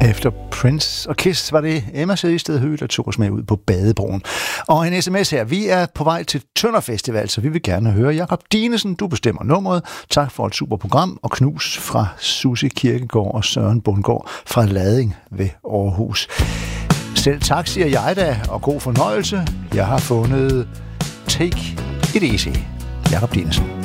Efter Prince og Kiss var det Emma Sæsted Høgh, der tog os med ud på Badebroen. Og en sms her. Vi er på vej til Tønder Festival, så vi vil gerne høre Jakob Dinesen. Du bestemmer nummeret. Tak for et super program, og knus fra Susie Kirkegaard og Søren Bundgaard fra Lading ved Aarhus. Selv tak, siger jeg da, og god fornøjelse. Jeg har fundet Take It Easy. Jakob Dinesen.